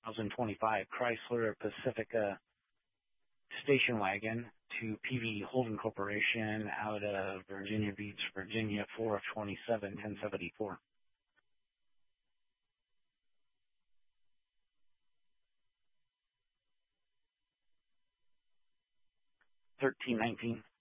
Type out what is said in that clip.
2025 Chrysler Pacifica station wagon to PV Holding Corporation out of Virginia Beach, Virginia, 4 of 27, 1074. 1319.